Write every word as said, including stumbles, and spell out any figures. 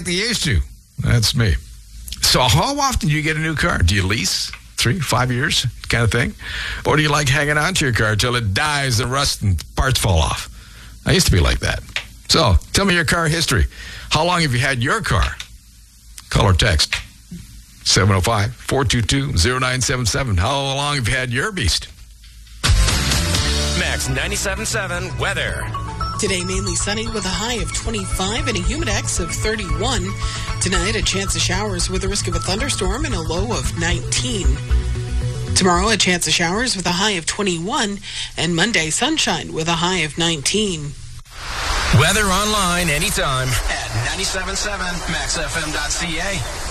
they used to. That's me. So how often do you get a new car? Do you lease? Three, five years kind of thing? Or do you like hanging on to your car till it dies and rust and parts fall off? I used to be like that. So tell me your car history. How long have you had your car? Call or text. seven oh five, four two two, oh nine seven seven. How long have you had your beast? Max ninety-seven point seven weather. Today, mainly sunny with a high of twenty-five and a humidex of thirty-one. Tonight, a chance of showers with a risk of a thunderstorm and a low of nineteen. Tomorrow, a chance of showers with a high of twenty-one. And Monday, sunshine with a high of nineteen. Weather online anytime at ninety-seven point seven max f m dot c a.